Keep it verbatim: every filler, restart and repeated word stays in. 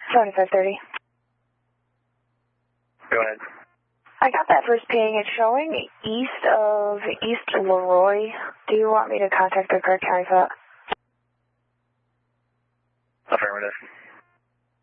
seventy-five thirty. Go ahead. I got that first ping. It's showing east of East Leroy. Do you want me to contact the Clark County for that? Affirmative.